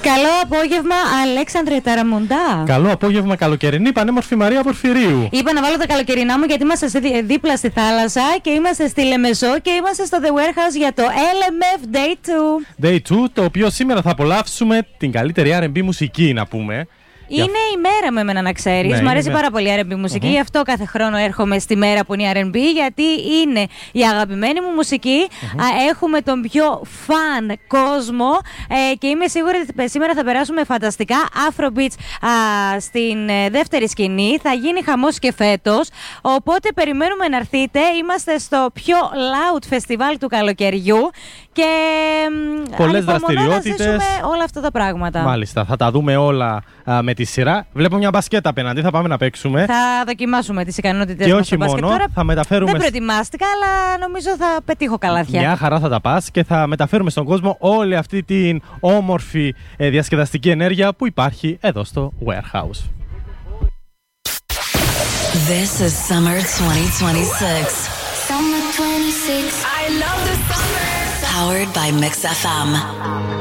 Καλό απόγευμα, Αλέξανδρε Ταραμοντά. Καλό απόγευμα, καλοκαιρινή, πανέμορφη Μαρία Πορφυρίου. Είπα να βάλω τα καλοκαιρινά μου γιατί είμαστε δίπλα στη θάλασσα και είμαστε στη Λεμεσό και είμαστε στο The Warehouse για το LMF Day 2. Day 2, το οποίο σήμερα θα απολαύσουμε την καλύτερη R&B μουσική, να πούμε. Είναι η μέρα με εμένα, να ξέρεις. Ναι, μου αρέσει πάρα πολύ η R&B μουσική. Γι' αυτό κάθε χρόνο έρχομαι στη μέρα που είναι η R&B, γιατί είναι η αγαπημένη μου μουσική. Έχουμε τον πιο φαν κόσμο και είμαι σίγουρη ότι σήμερα θα περάσουμε φανταστικά. Afrobeats στην δεύτερη σκηνή. Θα γίνει χαμός και φέτος. Οπότε περιμένουμε να έρθετε. Είμαστε στο πιο loud φεστιβάλ του καλοκαιριού και πολλές δραστηριότητες. Να ζήσουμε όλα αυτά τα πράγματα. Μάλιστα, θα τα δούμε όλα με τη σειρά. Βλέπω μια μπασκέτα απέναντι, θα πάμε να παίξουμε. Θα δοκιμάσουμε τις ικανότητες και μας όχι στο μπάσκετ. μόνο, Τώρα θα μεταφέρουμε. δεν προετοιμάστηκα, αλλά νομίζω θα πετύχω καλάθια. Μια χαρά θα τα πας και θα μεταφέρουμε στον κόσμο όλη αυτή την όμορφη διασκεδαστική ενέργεια που υπάρχει εδώ στο Warehouse. This is Summer 2026. Summer 26. I love the summer. Powered by Mix FM.